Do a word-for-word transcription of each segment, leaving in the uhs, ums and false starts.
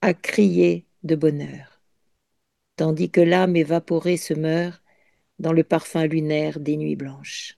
à crier de bonheur, tandis que l'âme évaporée se meurt dans le parfum lunaire des nuits blanches.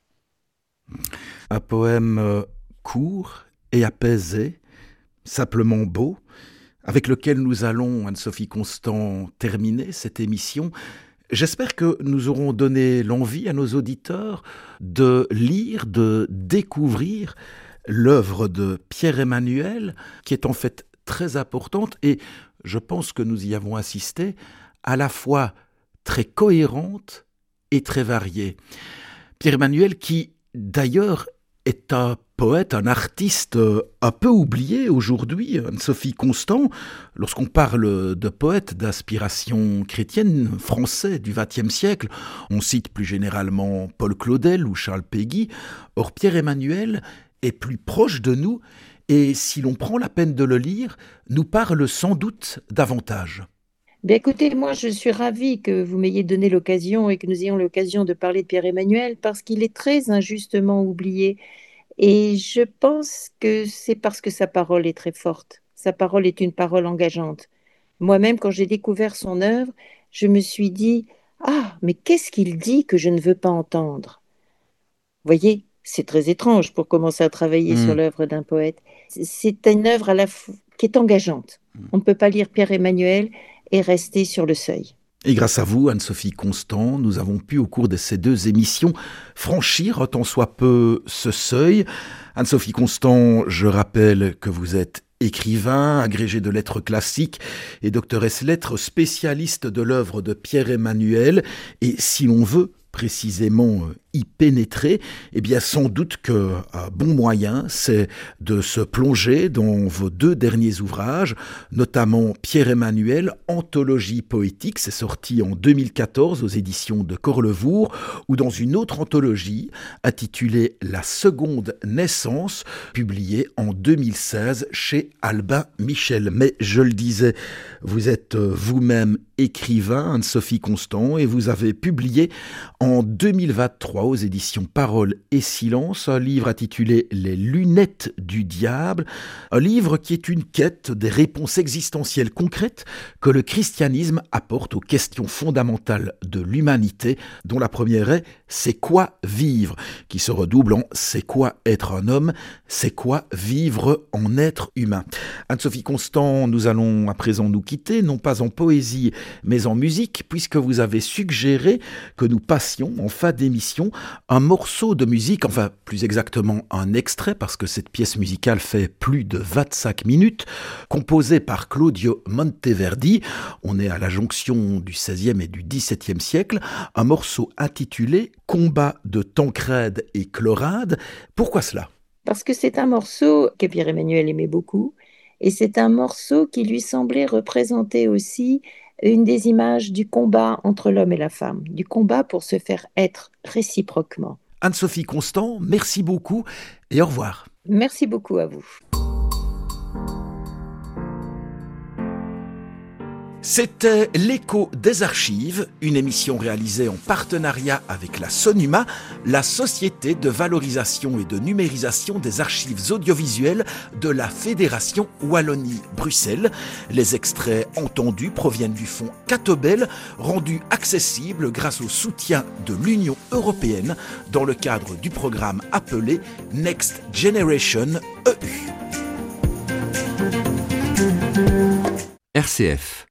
Un poème euh, court et apaisé, simplement beau, avec lequel nous allons, Anne-Sophie Constant, terminer cette émission. J'espère que nous aurons donné l'envie à nos auditeurs de lire, de découvrir l'œuvre de Pierre-Emmanuel, qui est en fait très importante et je pense que nous y avons assisté, à la fois très cohérente et très variée. Pierre-Emmanuel qui, d'ailleurs, est un poète, un artiste un peu oublié aujourd'hui, Anne-Sophie Constant. Lorsqu'on parle de poètes d'inspiration chrétienne français du vingtième siècle, on cite plus généralement Paul Claudel ou Charles Péguy. Or, Pierre-Emmanuel est plus proche de nous et, si l'on prend la peine de le lire, nous parle sans doute davantage. Bien, écoutez, moi je suis ravie que vous m'ayez donné l'occasion et que nous ayons l'occasion de parler de Pierre-Emmanuel parce qu'il est très injustement oublié. Et je pense que c'est parce que sa parole est très forte. Sa parole est une parole engageante. Moi-même, quand j'ai découvert son œuvre, je me suis dit, ah, mais qu'est-ce qu'il dit que je ne veux pas entendre? Vous voyez, c'est très étrange pour commencer à travailler sur Hmm. l'œuvre d'un poète. C'est une œuvre à la fois qui est engageante. On ne peut pas lire Pierre-Emmanuel et rester sur le seuil. Et grâce à vous, Anne-Sophie Constant, nous avons pu, au cours de ces deux émissions, franchir tant soit peu ce seuil. Anne-Sophie Constant, je rappelle que vous êtes écrivain, agrégé de lettres classiques et doctoresse lettres, spécialiste de l'œuvre de Pierre-Emmanuel. Et si l'on veut précisément y pénétrer, eh bien sans doute qu'un bon moyen, c'est de se plonger dans vos deux derniers ouvrages, notamment Pierre-Emmanuel, Anthologie poétique, c'est sorti en deux mille quatorze aux éditions de Corlevour, ou dans une autre anthologie intitulée La seconde naissance, publiée en deux mille seize chez Albin Michel. Mais je le disais, vous êtes vous-même écrivain, Anne-Sophie Constant, et vous avez publié en deux mille vingt-trois aux éditions Parole et Silence, un livre intitulé Les lunettes du diable, un livre qui est une quête des réponses existentielles concrètes que le christianisme apporte aux questions fondamentales de l'humanité, dont la première est « c'est quoi vivre ?», qui se redouble en « c'est quoi être un homme ?», « c'est quoi vivre en être humain ?» Anne-Sophie Constant, nous allons à présent nous quitter, non pas en poésie, mais en musique, puisque vous avez suggéré que nous passions en fin d'émission un morceau de musique, enfin plus exactement un extrait, parce que cette pièce musicale fait plus de vingt-cinq minutes, composée par Claudio Monteverdi. On est à la jonction du seizième et du dix-septième siècle, un morceau intitulé « Combat de Tancrède et Chlorade ». Pourquoi cela ? Parce que c'est un morceau que Pierre-Emmanuel aimait beaucoup, et c'est un morceau qui lui semblait représenter aussi une des images du combat entre l'homme et la femme, du combat pour se faire être réciproquement. Anne-Sophie Constant, merci beaucoup et au revoir. Merci beaucoup à vous. C'était L'écho des archives, une émission réalisée en partenariat avec la Sonuma, la société de valorisation et de numérisation des archives audiovisuelles de la Fédération Wallonie-Bruxelles. Les extraits entendus proviennent du fonds Catobel, rendu accessible grâce au soutien de l'Union européenne dans le cadre du programme appelé Next Generation E U. R C F